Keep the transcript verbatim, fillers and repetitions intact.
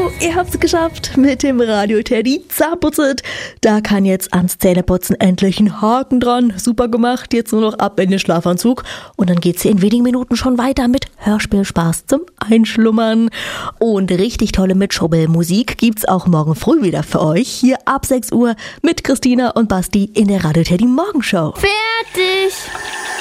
Ihr habt's geschafft mit dem Radio Teddy Zahnputzet. Da kann jetzt ans Zähneputzen endlich ein Haken dran. Super gemacht, jetzt nur noch ab in den Schlafanzug. Und dann geht's hier in wenigen Minuten schon weiter mit Hörspielspaß zum Einschlummern. Und richtig tolle Mitschubbelmusik gibt's auch morgen früh wieder für euch. Hier ab sechs Uhr mit Christina und Basti in der Radio Teddy Morgenshow. Fertig!